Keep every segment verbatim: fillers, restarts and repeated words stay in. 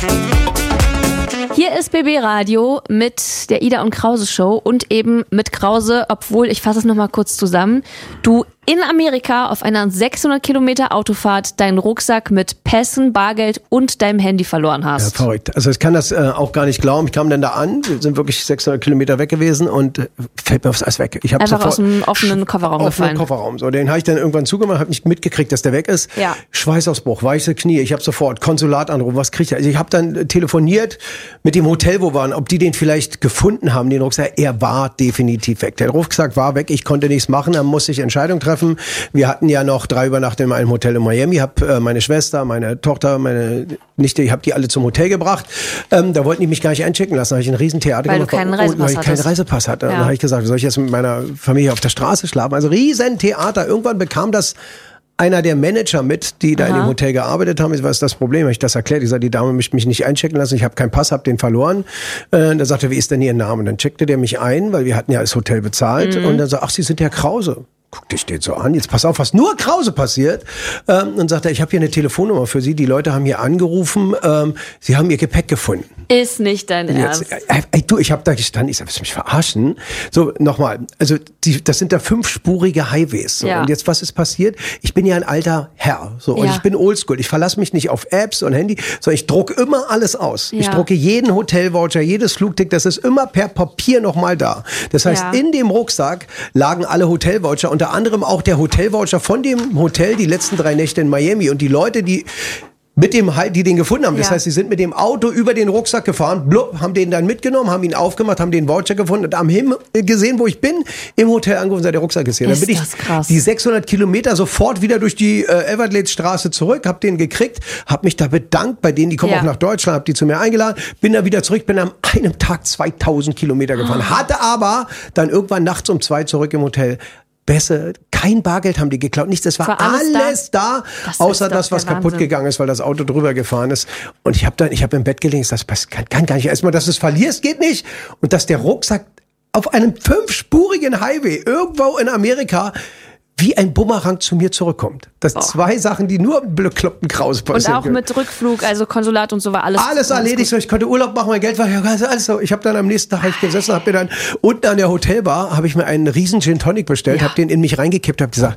Hier ist B B Radio mit der Ida und Krause Show und eben mit Krause, obwohl, ich fasse es nochmal kurz zusammen, du in Amerika auf einer sechshundert Kilometer Autofahrt deinen Rucksack mit Pässen, Bargeld und deinem Handy verloren hast. Ja, verrückt. Also ich kann das äh, auch gar nicht glauben. Ich kam dann da an, wir sind wirklich sechshundert Kilometer weg gewesen und äh, fällt mir aufs Eis weg. Ich hab Einfach aus dem offenen Kofferraum offenen gefallen. Kofferraum. So, den habe ich dann irgendwann zugemacht, habe nicht mitgekriegt, dass der weg ist. Ja. Schweißausbruch, weiße Knie. Ich habe sofort Konsulat anrufen. Was kriegt er? Also ich habe dann telefoniert mit dem Hotel, wo wir waren, ob die den vielleicht gefunden haben, den Rucksack. Er war definitiv weg. Der Rucksack war weg. Ich konnte nichts machen. Dann musste ich Entscheidung treffen. Wir hatten ja noch drei Übernachtungen in einem Hotel in Miami. Hab äh, meine Schwester, meine Tochter, meine Nichte, ich habe die alle zum Hotel gebracht. Ähm, da wollten die mich gar nicht einchecken lassen. Da habe ich ein Riesentheater weil gemacht. Du keinen Reisepass weil ich keinen hattest. Reisepass hatte. Ja. Dann habe ich gesagt, soll ich jetzt mit meiner Familie auf der Straße schlafen? Also Riesentheater. Irgendwann bekam das einer der Manager mit, die da Aha. in dem Hotel gearbeitet haben. Was ist das Problem? Habe ich das erklärt. Ich sagte, die Dame möchte mich nicht einchecken lassen. Ich habe keinen Pass, habe den verloren. Äh, da sagte er, wie ist denn Ihr Name? Und dann checkte der mich ein, weil wir hatten ja das Hotel bezahlt. Mhm. Und dann sagt, ach, Sie sind Herr Krause. Guck dich den so an, jetzt pass auf, was nur Krause passiert. Ähm, und sagt er, ich habe hier eine Telefonnummer für Sie. Die Leute haben hier angerufen, ähm, Sie haben Ihr Gepäck gefunden. Ist nicht dein Ernst. Jetzt, äh, äh, du, ich habe da gestanden, ich sag, willst du mich verarschen? So, nochmal, also die, das sind da fünfspurige Highways. So. Ja. Und jetzt, was ist passiert? Ich bin ja ein alter Herr. So, und ja. ich bin oldschool. Ich verlasse mich nicht auf Apps und Handy, sondern ich drucke immer alles aus. Ja. Ich drucke jeden Hotelvoucher, jedes Flugticket, das ist immer per Papier nochmal da. Das heißt, ja. in dem Rucksack lagen alle Hotelvoucher, unter anderem auch der Hotelvoucher von dem Hotel, die letzten drei Nächte in Miami. Und die Leute, die mit dem, die den gefunden haben, das ja. heißt, sie sind mit dem Auto über den Rucksack gefahren, blub, haben den dann mitgenommen, haben ihn aufgemacht, haben den Voucher gefunden und haben Himmel gesehen, wo ich bin, im Hotel angerufen, sei der Rucksack ist hier. Dann bin ich krass. die sechshundert Kilometer sofort wieder durch die äh, Everglades-Straße zurück, hab den gekriegt, hab mich da bedankt bei denen, die kommen ja. auch nach Deutschland, hab die zu mir eingeladen, bin da wieder zurück, bin an einem Tag zweitausend Kilometer gefahren, oh. hatte aber dann irgendwann nachts um zwei zurück im Hotel. Besser, kein Bargeld haben die geklaut, nichts, das war, war alles, alles da, da das außer das, was kaputt Wahnsinn. gegangen ist, weil das Auto drüber gefahren ist. Und ich habe dann, ich habe im Bett gelegen, das kann, kann gar nicht, erstmal, dass du es verlierst, geht nicht. Und dass der Rucksack auf einem fünfspurigen Highway irgendwo in Amerika wie ein Bumerang zu mir zurückkommt. Das sind oh. zwei Sachen, die nur im bekloppten Kraus passieren. Und auch können. Mit Rückflug, also Konsulat und so war alles. Alles erledigt, so ich konnte Urlaub machen, mein Geld war ja alles so. Ich habe dann am nächsten Tag ich gesessen, habe mir dann unten an der Hotelbar habe ich mir einen riesen Gin Tonic bestellt, ja. habe den in mich reingekippt, habe gesagt,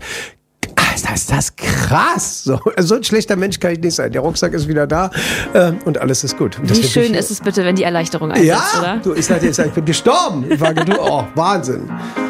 ist das, das krass. So, so ein schlechter Mensch kann ich nicht sein. Der Rucksack ist wieder da äh, und alles ist gut. Wie schön ist es bitte, wenn die Erleichterung einsetzt, ja, oder? Du, ich, sag, ich, sag, ich bin gestorben. Ich war, du, oh, Wahnsinn.